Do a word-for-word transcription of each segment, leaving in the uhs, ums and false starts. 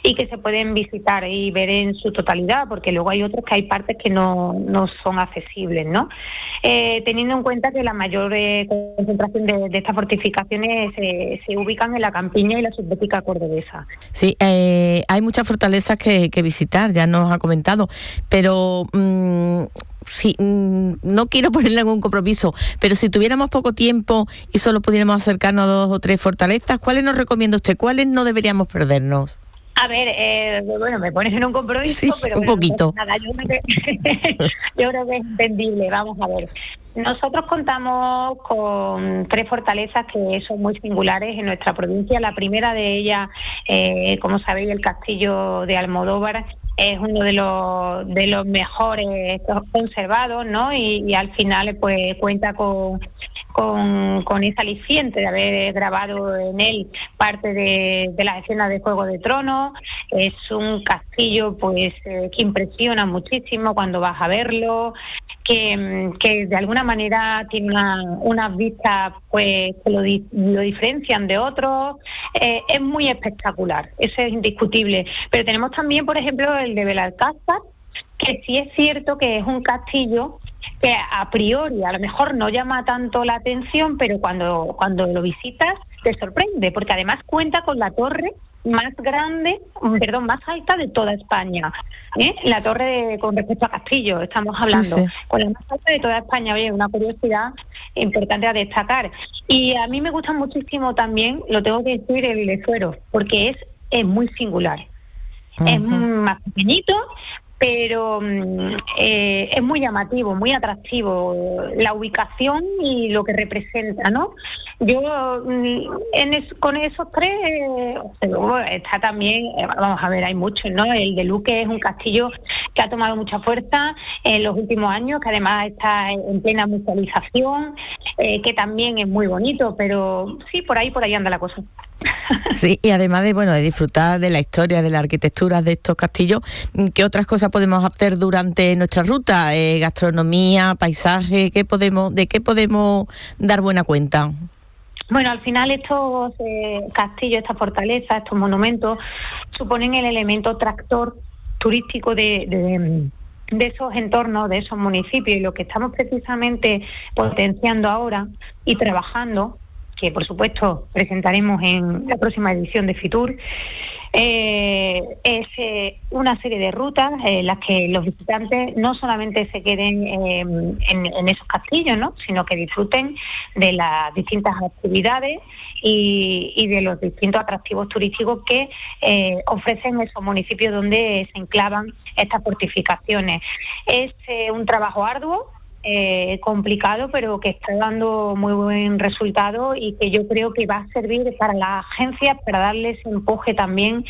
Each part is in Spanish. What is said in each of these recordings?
y que se pueden visitar y ver en su totalidad, porque luego hay otros que hay partes que no, no son accesibles, ¿no? Eh, teniendo en cuenta que la mayor eh, concentración de, de estas fortificaciones se, se ubican en la Campiña y la Subbética cordobesa. Sí, eh, hay muchas fortalezas que, que visitar, ya nos ha comentado, pero mmm, sí, mmm, no quiero ponerle algún compromiso, pero si tuviéramos poco tiempo y solo pudiéramos acercarnos a dos o tres fortalezas, ¿cuáles nos recomienda usted? ¿Cuáles no deberíamos perdernos? A ver, eh, bueno, me pones en un compromiso, sí, pero un bueno, poquito. Nada, yo creo, que, yo creo que es entendible. Vamos a ver. Nosotros contamos con tres fortalezas que son muy singulares en nuestra provincia. La primera de ellas, eh, como sabéis, el Castillo de Almodóvar, es uno de los de los mejores conservados, ¿no? Y, y al final, pues, cuenta con con, con ese aliciente de haber grabado en él parte de, de las escenas de Juego de Tronos. Es un castillo, pues, eh, que impresiona muchísimo cuando vas a verlo, que, que de alguna manera tiene una, unas vistas, pues, que lo, di, lo diferencian de otros. Eh, es muy espectacular, eso es indiscutible. Pero tenemos también, por ejemplo, el de Belalcázar, que sí es cierto que es un castillo que a priori a lo mejor no llama tanto la atención, pero cuando cuando lo visitas te sorprende, porque además cuenta con la torre más grande, perdón, más alta de toda España, ¿eh? La torre de, con respecto a Castillo, estamos hablando, sí, sí. Con la más alta de toda España. Oye, una curiosidad importante a destacar. Y a mí me gusta muchísimo también, lo tengo que decir, el de Suero, porque es, es muy singular. Uh-huh. Es más pequeñito, pero eh, es muy llamativo, muy atractivo la ubicación y lo que representa, ¿no? Yo en es, con esos tres eh, está también, eh, vamos a ver, hay muchos, ¿no? El de Luque es un castillo que ha tomado mucha fuerza en los últimos años, que además está en plena musealización, eh, que también es muy bonito, pero sí, por ahí por ahí anda la cosa. Sí, y además de bueno de disfrutar de la historia, de la arquitectura de estos castillos, ¿qué otras cosas podemos hacer durante nuestra ruta? Eh, gastronomía, paisaje, ¿qué podemos, de qué podemos dar buena cuenta? Bueno, al final estos eh, castillos, estas fortalezas, estos monumentos suponen el elemento tractor turístico de, de, de esos entornos, de esos municipios, y lo que estamos precisamente potenciando ahora y trabajando, que por supuesto presentaremos en la próxima edición de Fitur, eh, es eh, una serie de rutas en las que los visitantes no solamente se queden eh, en, en esos castillos, ¿no?, sino que disfruten de las distintas actividades y, y de los distintos atractivos turísticos que eh, ofrecen esos municipios donde se enclavan estas fortificaciones. Es eh, un trabajo arduo, Eh, complicado, pero que está dando muy buen resultado y que yo creo que va a servir para las agencias para darles empuje también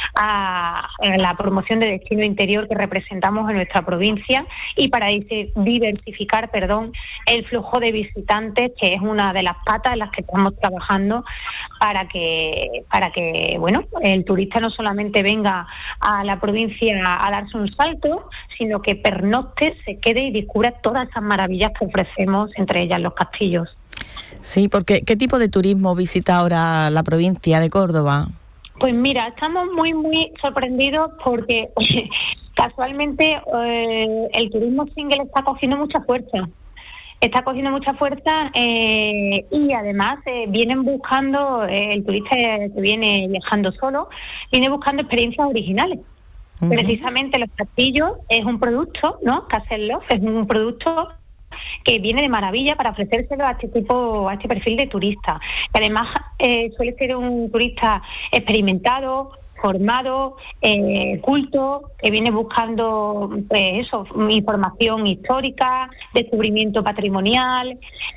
a, a la promoción de destino interior que representamos en nuestra provincia y para diversificar, perdón, el flujo de visitantes, que es una de las patas en las que estamos trabajando para que para que bueno, el turista no solamente venga a la provincia a darse un salto, sino que pernocte, se quede y descubra todas esas maravillas que ofrecemos, entre ellas los castillos. Sí, porque ¿qué tipo de turismo visita ahora la provincia de Córdoba? Pues mira, estamos muy, muy sorprendidos porque casualmente eh, el turismo single está cogiendo mucha fuerza. Está cogiendo mucha fuerza eh, y además eh, vienen buscando, eh, el turista que viene viajando solo, viene buscando experiencias originales. Uh-huh. Precisamente los castillos es un producto, ¿no? Castle Love es un producto que viene de maravilla para ofrecérselo a este tipo, a este perfil de turista. Que además eh, suele ser un turista experimentado, formado, eh, culto, que viene buscando pues eso, información histórica, descubrimiento patrimonial,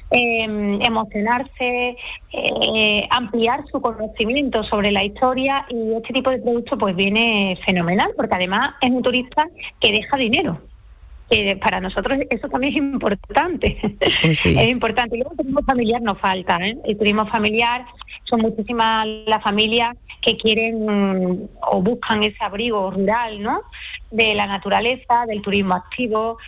eh, emocionarse, eh, ampliar su conocimiento sobre la historia, y este tipo de producto pues viene fenomenal, porque además es un turista que deja dinero. Que para nosotros eso también es importante. Pues sí. Es importante. Y luego el turismo familiar no falta, ¿eh? El turismo familiar, son muchísimas las familias que quieren o buscan ese abrigo rural, ¿no?, de la naturaleza, del turismo activo,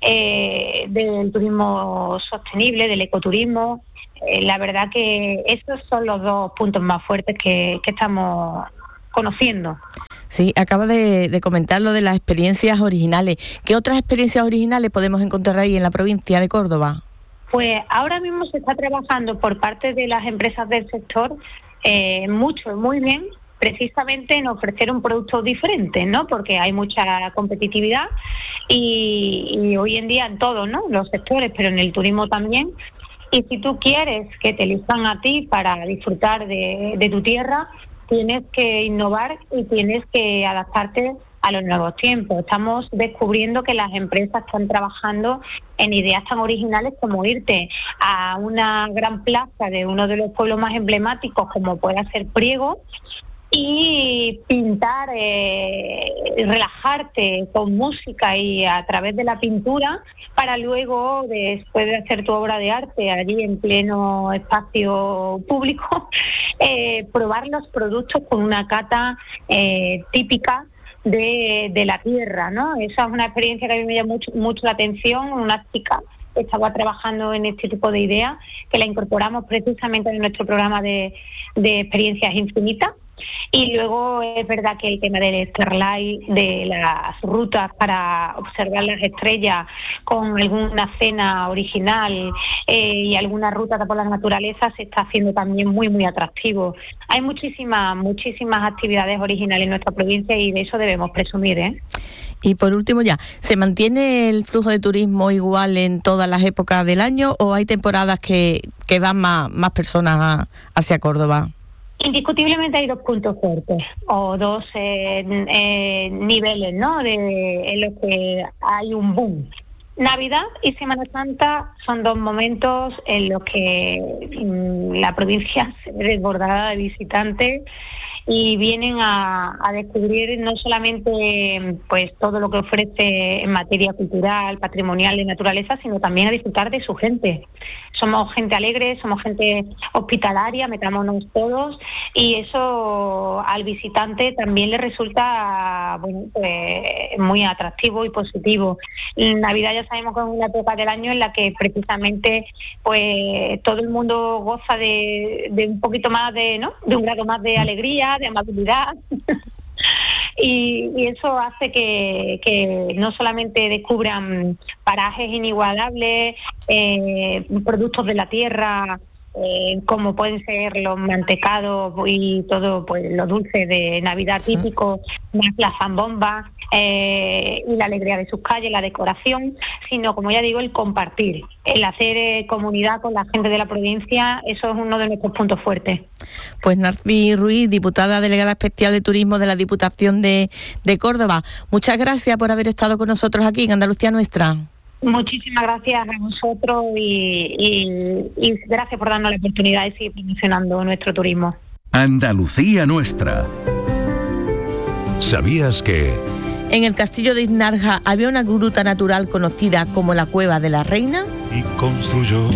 eh, del turismo sostenible, del ecoturismo. Eh, la verdad que esos son los dos puntos más fuertes que, que estamos conociendo. Sí. Sí, acaba de, de comentar lo de las experiencias originales. ¿Qué otras experiencias originales podemos encontrar ahí en la provincia de Córdoba? Pues ahora mismo se está trabajando por parte de las empresas del sector eh, mucho, muy bien, precisamente en ofrecer un producto diferente, ¿no? Porque hay mucha competitividad y, y hoy en día en todos, ¿no? Los sectores, pero en el turismo también. Y si tú quieres que te elijan a ti para disfrutar de, de tu tierra, tienes que innovar y tienes que adaptarte a los nuevos tiempos. Estamos descubriendo que las empresas están trabajando en ideas tan originales como irte a una gran plaza de uno de los pueblos más emblemáticos como pueda ser Priego y pintar, eh, relajarte con música y a través de la pintura para luego, después de hacer tu obra de arte allí en pleno espacio público, eh, probar los productos con una cata eh, típica de, de la tierra, ¿no? Esa es una experiencia que a mí me llama mucho, mucho la atención. Una chica estaba trabajando en este tipo de ideas que la incorporamos precisamente en nuestro programa de, de experiencias infinitas. Y luego es verdad que el tema del Starlight, de las rutas para observar las estrellas con alguna cena original eh, y alguna ruta por la naturaleza se está haciendo también muy, muy atractivo. Hay muchísimas, muchísimas actividades originales en nuestra provincia y de eso debemos presumir, ¿eh? Y por último ya, ¿se mantiene el flujo de turismo igual en todas las épocas del año o hay temporadas que, que van más, más personas a, hacia Córdoba? Indiscutiblemente hay dos puntos fuertes o dos eh, eh, niveles, ¿no? De, en los que hay un boom. Navidad y Semana Santa son dos momentos en los que mm, la provincia se ve desbordada de visitantes y vienen a, a descubrir no solamente pues todo lo que ofrece en materia cultural, patrimonial, de naturaleza, sino también a disfrutar de su gente. Somos gente alegre, somos gente hospitalaria, metámonos todos, y eso al visitante también le resulta bueno, pues, muy atractivo y positivo. En Navidad ya sabemos que es una época del año en la que precisamente pues todo el mundo goza de, de un poquito más de, ¿no? de un grado más de alegría, de amabilidad. Y, y eso hace que, que no solamente descubran parajes inigualables, eh, productos de la tierra, eh, como pueden ser los mantecados y todo, pues los dulces de Navidad típicos, más la zambomba eh, y la alegría de sus calles, la decoración, sino, como ya digo, el compartir, el hacer eh, comunidad con la gente de la provincia. Eso es uno de nuestros puntos fuertes. Pues Narcí Ruiz, diputada delegada especial de Turismo de la Diputación de, de Córdoba, muchas gracias por haber estado con nosotros aquí en Andalucía Nuestra. Muchísimas gracias a vosotros y, y, y gracias por darnos la oportunidad de seguir promocionando nuestro turismo. Andalucía Nuestra. ¿Sabías que...? En el castillo de Iznarja había una gruta natural conocida como la Cueva de la Reina. Y construyó